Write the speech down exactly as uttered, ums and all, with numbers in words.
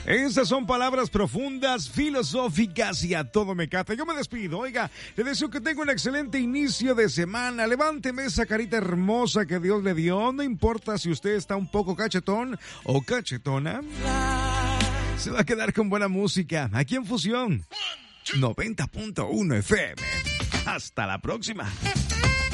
Esas son palabras profundas, filosóficas y a todo me cata. Yo me despido, oiga, le deseo que tenga un excelente inicio de semana. Levánteme esa carita hermosa que Dios le dio. No importa si usted está un poco cachetón o cachetona. Se va a quedar con buena música aquí en Fusión noventa punto uno F M. Hasta la próxima.